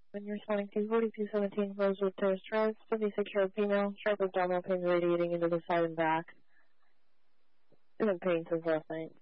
When you're responding to 4217 Rosewood Terrace Drive, 76-year-old female, sharp abdominal pain radiating into the side and back. And then pain since last night.